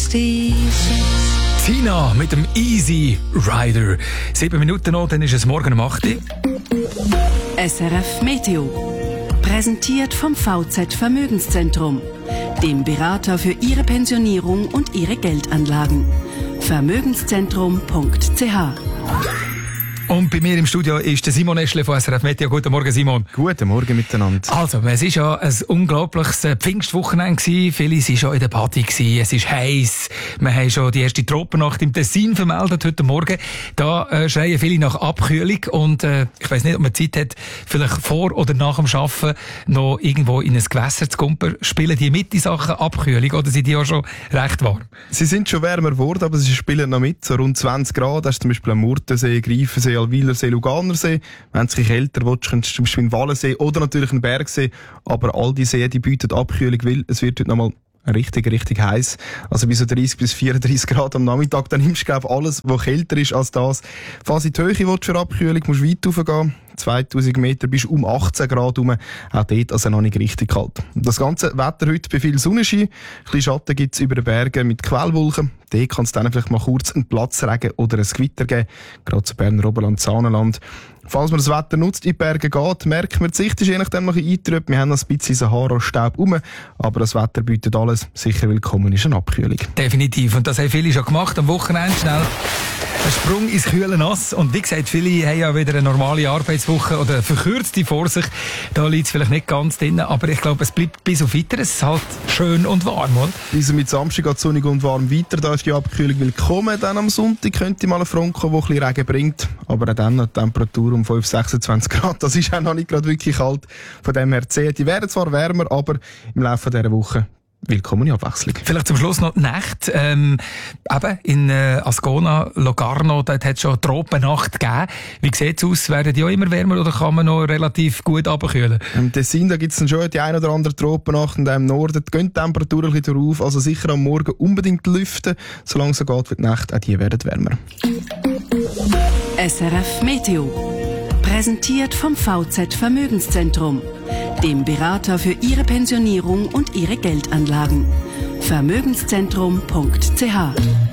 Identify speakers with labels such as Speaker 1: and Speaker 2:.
Speaker 1: 66.
Speaker 2: Tina mit dem Easy Rider. 7 Minuten noch, dann ist es morgen um 8 Uhr.
Speaker 3: SRF Meteo. Präsentiert vom VZ Vermögenszentrum, dem Berater für Ihre Pensionierung und Ihre Geldanlagen. Vermögenszentrum.ch.
Speaker 2: Und bei mir im Studio ist der Simon Eschle von SRF Meteo. Guten Morgen, Simon.
Speaker 4: Guten Morgen miteinander.
Speaker 2: Also, es war ja ein unglaubliches Pfingstwochenende gewesen. Viele waren schon in der Party gewesen. Es ist heiß. Wir haben schon die erste Tropennacht im Tessin vermeldet heute Morgen. Da schreien viele nach Abkühlung. Und ich weiss nicht, ob man Zeit hat, vielleicht vor oder nach dem Arbeiten noch irgendwo in ein Gewässer zu kumpen. Spielen die mit, die Sachen Abkühlung, oder sind die auch schon recht warm?
Speaker 4: Sie sind schon wärmer geworden, aber sie spielen noch mit. So rund 20 Grad. Das ist zum Beispiel am Murtensee, Greifensee, Alwilersee, Luganersee. Wenn es kälter willst, kannst du zum Beispiel in Wallensee oder natürlich in Bergsee. Aber all die Seen, die bieten Abkühlung, weil es wird heute nochmal richtig heiß. Also bis so 30 bis 34 Grad am Nachmittag. Dann nimmst du, glaube ich, alles, was kälter ist als das. Falls in die Höhe willst für Abkühlung, musst du weit raufgehen. 2000 Meter bis um 18 Grad rum. Auch dort also noch nicht richtig kalt. Das ganze Wetter heute bei viel Sonnenschein. Ein bisschen Schatten gibt es über den Bergen mit Quellwolken. Dort kann es dann vielleicht mal kurz einen Platzregen oder ein Gewitter geben. Gerade zu Berner Oberland, Saanenland. Falls man das Wetter nutzt, in die Berge geht, merkt man, die Sicht ist je nachdem noch ein bisschen eingetrübt. Wir haben noch ein bisschen Sahara-Staub rum. Aber das Wetter bietet alles. Sicher willkommen ist eine Abkühlung.
Speaker 2: Definitiv. Und das haben viele schon gemacht. Am Wochenende schnell ein Sprung ins kühle Nass. Und wie gesagt, viele haben ja wieder eine normale Arbeitswoche oder eine verkürzte vor sich. Da liegt es vielleicht nicht ganz drin, aber ich glaube, es bleibt bis auf weiteres. Es ist halt schön und warm, oder?
Speaker 4: Bis mit Samstag geht es sonnig und warm weiter. Da ist die Abkühlung willkommen. Dann am Sonntag könnte mal ein Front kommen, der ein bisschen Regen bringt. Aber auch dann noch die Temperatur um 5-26 Grad. Das ist auch noch nicht gerade wirklich kalt. Von dem her zählt. Die werden zwar wärmer, aber im Laufe dieser Woche willkommene Abwechslung.
Speaker 2: Vielleicht zum Schluss noch die Nacht. Eben in Ascona, Locarno, dort hat es schon Tropennacht gegeben. Wie sieht es aus? Werden die auch immer wärmer oder kann man noch relativ gut abkühlen?
Speaker 4: Im Tessin gibt es dann schon die ein oder andere Tropennacht und im Norden gehen die Temperaturen ein bisschen drauf. Also sicher am Morgen unbedingt lüften. Solange es so geht, wird die Nacht, auch die werden wärmer.
Speaker 3: SRF Meteo. Präsentiert vom VZ Vermögenszentrum, dem Berater für Ihre Pensionierung und Ihre Geldanlagen. Vermögenszentrum.ch.